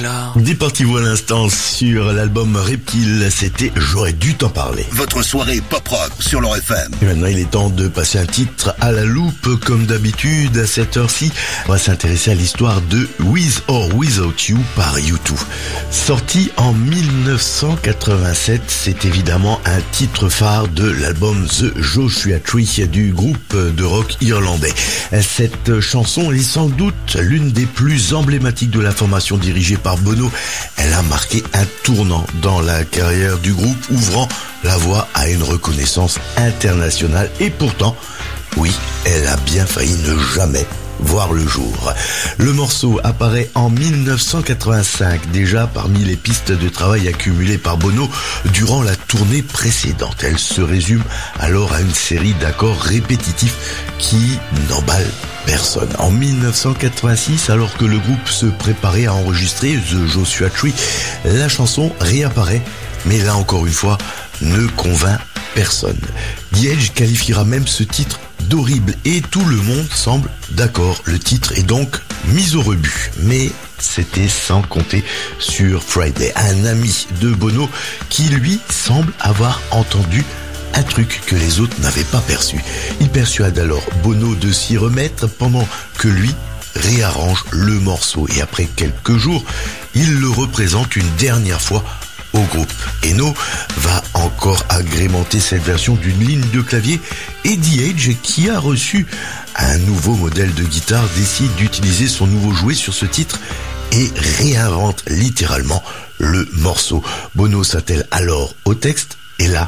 éclat. Départez-vous à l'instant sur l'album Reptile, c'était J'aurais dû t'en parler. Votre soirée pop-rock sur leur FM. Et maintenant il est temps de passer un titre à la loupe comme d'habitude à cette heure-ci. On va s'intéresser à l'histoire de With or Without You par U2. Sorti en 1987, c'est évidemment un titre phare de l'album The Joshua Tree du groupe de rock irlandais. Cette chanson est sans doute l'une des plus emblématiques de la formation dirigée par Bono. Elle a marqué un tournant dans la carrière du groupe, ouvrant la voie à une reconnaissance internationale. Et pourtant, oui, elle a bien failli ne jamais voir le jour. Le morceau apparaît en 1985, déjà parmi les pistes de travail accumulées par Bono durant la tournée précédente. Elle se résume alors à une série d'accords répétitifs qui n'emballent personne. En 1986, alors que le groupe se préparait à enregistrer The Joshua Tree, la chanson réapparaît, mais là encore une fois, ne convainc personne. The Edge qualifiera même ce titre d'horrible et tout le monde semble d'accord. Le titre est donc mis au rebut. Mais c'était sans compter sur Friday, un ami de Bono qui lui semble avoir entendu un truc que les autres n'avaient pas perçu. Il persuade alors Bono de s'y remettre pendant que lui réarrange le morceau. Et après quelques jours, il le représente une dernière fois au groupe. Eno va encore agrémenter cette version d'une ligne de clavier et The Edge, qui a reçu un nouveau modèle de guitare, décide d'utiliser son nouveau jouet sur ce titre et réinvente littéralement le morceau. Bono s'attelle alors au texte et là,